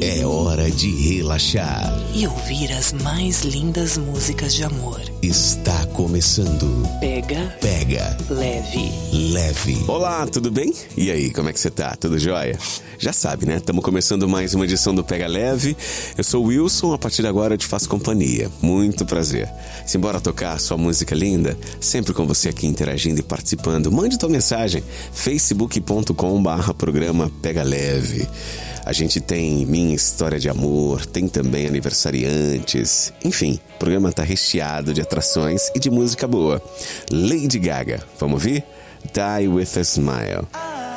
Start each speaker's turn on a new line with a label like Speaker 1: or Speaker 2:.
Speaker 1: É hora de relaxar
Speaker 2: e ouvir as mais lindas músicas de amor.
Speaker 1: Está começando
Speaker 2: Pega Leve.
Speaker 3: Olá, tudo bem? E aí, como é que você tá? Tudo jóia? Já sabe, né? Estamos começando mais uma edição do Pega Leve. Eu sou o Wilson, a partir de agora eu te faço companhia. Muito prazer. Simbora tocar sua música linda? Sempre com você aqui interagindo e participando. Mande tua mensagem, facebook.com/programa Pega Leve. A gente tem minha história de amor, tem também aniversariantes. Enfim, o programa tá recheado de atrações e de música boa. Lady Gaga, vamos ouvir? Die With A Smile.